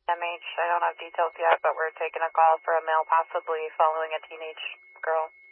MH. I don't have details yet, but we're taking a call for a male possibly following a teenage girl.